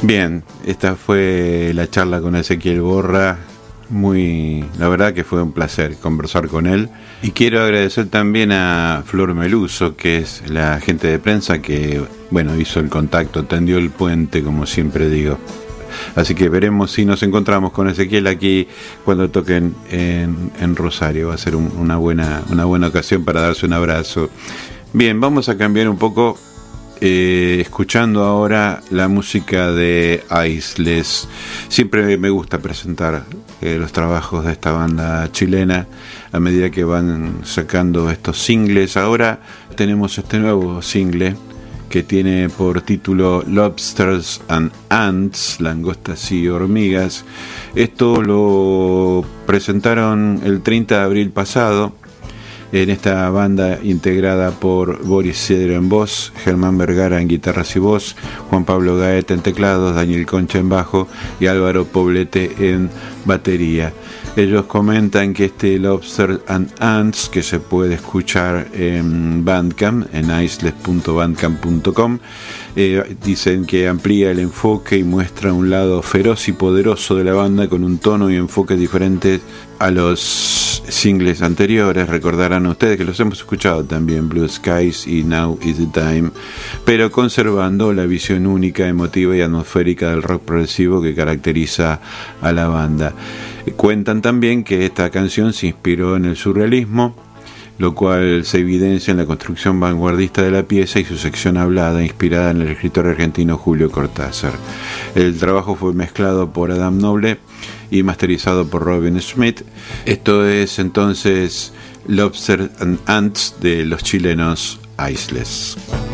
Bien, esta fue la charla con Ezequiel Borra. La verdad que fue un placer conversar con él. Y quiero agradecer también a Flor Meluso, que es la agente de prensa que, hizo el contacto, tendió el puente, como siempre digo. Así que veremos si nos encontramos con Ezequiel aquí cuando toquen en Rosario. Va a ser una buena ocasión para darse un abrazo. Bien, vamos a cambiar un poco, escuchando ahora la música de Aisles. Siempre me gusta presentar los trabajos de esta banda chilena a medida que van sacando estos singles. Ahora tenemos este nuevo single que tiene por título Lobsters and Ants, langostas y hormigas. Esto lo presentaron el 30 de abril pasado en esta banda integrada por Boris Cedro en voz, Germán Vergara en guitarras y voz, Juan Pablo Gaeta en teclados, Daniel Concha en bajo y Álvaro Poblete en batería. Ellos comentan que este Lobster and Ants, que se puede escuchar en Bandcamp, en aisles.bandcamp.com, dicen que amplía el enfoque y muestra un lado feroz y poderoso de la banda con un tono y enfoque diferentes a los singles anteriores. Recordarán ustedes que los hemos escuchado también, Blue Skies y Now is the Time, pero conservando la visión única, emotiva y atmosférica del rock progresivo que caracteriza a la banda. Cuentan también que esta canción se inspiró en el surrealismo, lo cual se evidencia en la construcción vanguardista de la pieza y su sección hablada, inspirada en el escritor argentino Julio Cortázar. El trabajo fue mezclado por Adam Noble y masterizado por Robin Schmidt. Esto es entonces Lobster and Ants de los chilenos Aisles.